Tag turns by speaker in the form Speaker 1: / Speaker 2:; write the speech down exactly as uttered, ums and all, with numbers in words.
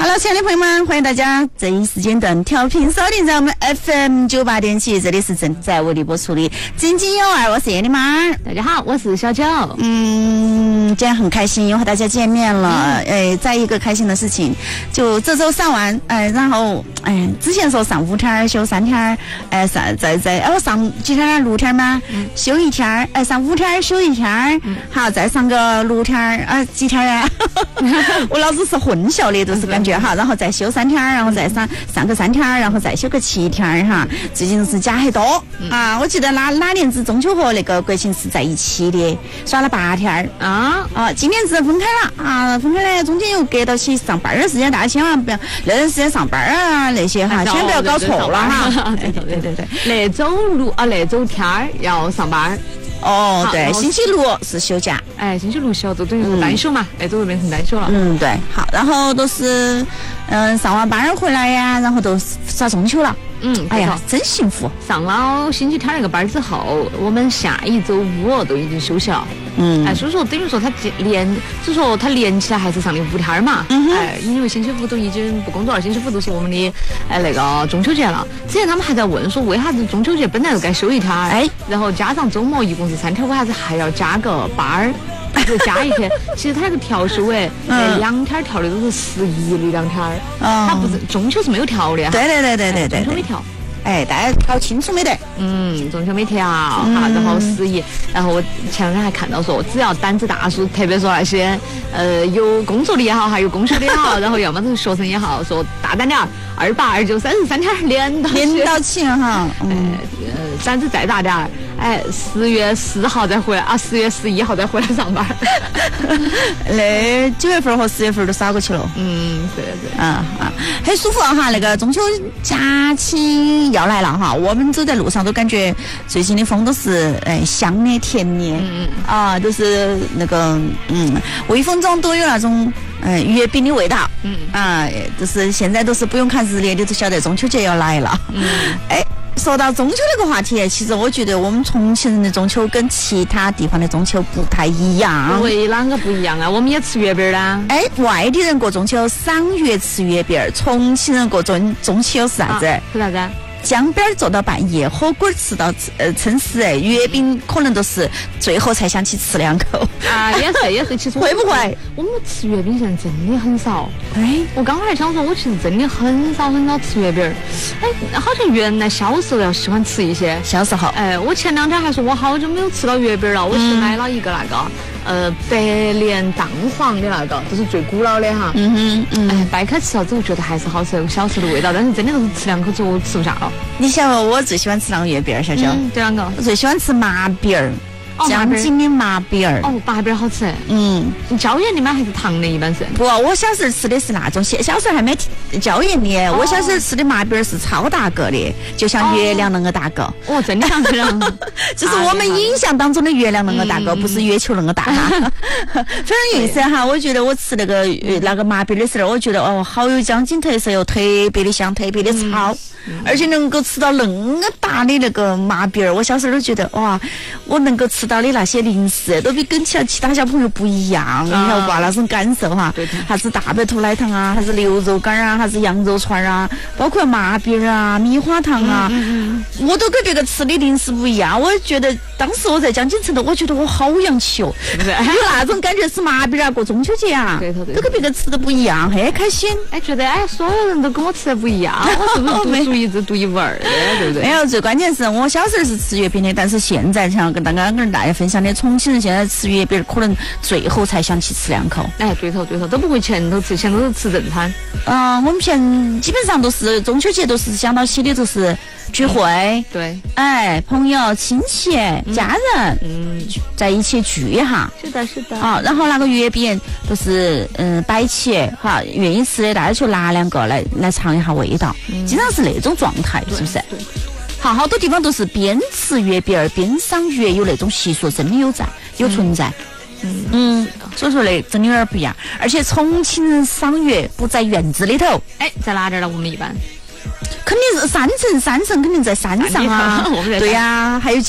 Speaker 1: Hello， 亲爱的朋友们，欢迎大家这一时间段调频收听在我们 F M 九八点七，这里是正在为你播出的津津有味，我是叶丽妈。
Speaker 2: 大家好，我是小九。
Speaker 1: 嗯，今天很开心又和大家见面了。嗯、哎，再一个开心的事情，就这周上完，哎，然后哎，之前说上五天休三天，哎，上再再哦上几天六天吗？嗯、休一天，哎，上五天休一天，嗯、好，再上个六天啊几天呀？我老是是混淆的，都是感觉哈，然后再休三天，然后再上上个三天，然后再休个七天哈。最近是加很多、嗯、啊！我记得哪哪年子中秋和那个国庆是在一起的，耍了八天啊啊！今年是分开了啊，分开了，中间又隔到起上班的时间，大家千万不要那段时间上班啊那些哈，千万不要搞错了哈。
Speaker 2: 对对对对对，那周六啊那周天要上班。
Speaker 1: 哦，对，星期六是休假，
Speaker 2: 哎，星期六休就等于是单休嘛，那周就变成单休了。
Speaker 1: 嗯，对，好，然后都是嗯上完班回来呀，然后都耍中秋了。嗯，哎呀，真幸福！
Speaker 2: 上了星期天那个班之后，我们下一周五都已经休息了。嗯，哎，所以说等于说他连，所以说他连起来还是上的五天嘛。嗯哎，因为星期五都已经不工作了，星期五都是我们的哎那个中秋节了。之前他们还在问说，为啥子中秋节本来就该休一天，哎，然后加上周末一共是三天，为啥子还要加个班儿？就加一天，其实他那个调休哎，嗯、两天调的都是十一的两天儿，哦、他不是中秋是没有调的，
Speaker 1: 对对对对对对，
Speaker 2: 中秋没调。
Speaker 1: 哎，大家搞清楚没得？
Speaker 2: 嗯，中秋没调哈、嗯，然后十一，然后我前两天还看到说，只要胆子大叔，特别说那些呃有工作的也好，还有供销的也好，然后要么是学生也好，说大胆点儿，二八二九三十三天连到
Speaker 1: 连到起哈，
Speaker 2: 嗯呃胆子再大点儿，哎，十月四号再回来啊，十月十一号再回来上班。
Speaker 1: 那九月份和十月份都耍过去了。
Speaker 2: 嗯，对对，
Speaker 1: 啊啊，很舒服哈。那个中秋假期要来了哈，我们走在路上都感觉最近的风都是哎香的甜的，嗯啊，都是那个嗯微风中都有那种嗯月饼的味道，嗯啊，就是现在都是不用看日历的都晓得中秋节要来了，嗯哎。说到中秋那个话题，其实我觉得我们重庆人的中秋跟其他地方的中秋不太一样。
Speaker 2: 为啷个不一样啊？我们也吃月饼啦。
Speaker 1: 哎，外地人过中秋赏月吃月饼，重庆人过中中秋是啥子？
Speaker 2: 啊、是啥子？
Speaker 1: 江边坐到半夜，火锅吃到呃撑死，哎，月饼可能都是最后才想起吃两口。
Speaker 2: 啊，也是也是，其实
Speaker 1: 会不会？
Speaker 2: 我们吃月饼现在真的很少。哎，我刚才想说，我其实真的很少很少吃月饼。哎，好像原来小时候要喜欢吃一些。
Speaker 1: 小时候。
Speaker 2: 哎，我前两天还说我好久没有吃到月饼了，我去买了一个那个。呃，白莲蛋黄的那个，这是最古老的哈。嗯哼，嗯，哎，掰开吃了之后觉得还是好吃，有小时候的味道，但是真的都是吃两口之后吃不下了。
Speaker 1: 你晓得我最喜欢吃那个月饼儿，小小。
Speaker 2: 嗯，对两个。
Speaker 1: 我最喜欢吃麻饼儿。江津的麻饼儿
Speaker 2: 哦，麻饼好吃。
Speaker 1: 嗯，
Speaker 2: 椒盐的吗？还是糖的？一般是。
Speaker 1: 不，我小时候吃的是那种，小时候还没椒盐的。哦、我小时候吃的麻饼儿是超大个的，就像月亮那个大个。
Speaker 2: 哦，真的像这样。
Speaker 1: 就是我们印象当中的月亮那个大个，嗯、不是月球那个大哈。非常有意思哈！我觉得我吃那个那个麻饼的时候，我觉得哦，好有江津特色哟，特别的香，特别的超。嗯、而且能够吃到那么大的那个麻饼儿，我小时候都觉得哇，我能够吃到的那些零食都比跟其他其他小朋友不一样，你晓得吧？那种感受哈，啥子大白兔奶糖啊，啥子牛肉干啊，啥子羊肉串啊，包括麻饼啊、米花糖啊，嗯嗯、我都跟别个吃的零食不一样。我觉得当时我在江津城的，我觉得我好洋气哦，是不是？有那种感觉吃麻饼啊，过中秋节啊，对头对头都跟别个吃的不一样，很开心。
Speaker 2: 哎，觉得哎，所有人都跟我吃的不一样，我是不是独？独一只独一无二的，对不对？
Speaker 1: 没有，最关键是我小时候是吃月饼的，但是现在想跟刚刚跟大家分享的，重庆人现在吃月饼可能最后才想起吃两口。
Speaker 2: 哎，对头对头，都不会前头吃，前头是吃正餐。
Speaker 1: 嗯、呃，我们现基本上都是中秋节都是想到起的，就是聚会，
Speaker 2: 嗯、对，
Speaker 1: 哎，朋友、亲戚、嗯、家人，嗯，在一起聚一下。
Speaker 2: 是的，是的。
Speaker 1: 啊，然后那个月饼都是嗯摆起，哈，愿意吃的大家去拿两个来来尝一下味道，嗯、经常是那种状态，是不是？对。好，好多地方都是边吃月饼边赏月，有那种习俗，真的有在，有存在。嗯嗯，所以说那真的有点不一样。而且重庆人赏月不在院子里头，
Speaker 2: 哎，在哪点呢？我们一般
Speaker 1: 肯定是山城，山城肯定在山上啊。对呀、啊，还有。